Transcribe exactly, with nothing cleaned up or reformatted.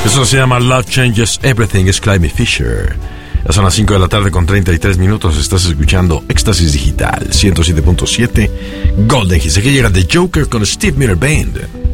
Eso se llama Love Changes Everything, es Climby Fisher. Ya son las cinco de la tarde con treinta y tres minutos. Estás escuchando Éxtasis Digital ciento siete punto siete Golden Hits. Aquí llega The Joker con Steve Miller Band.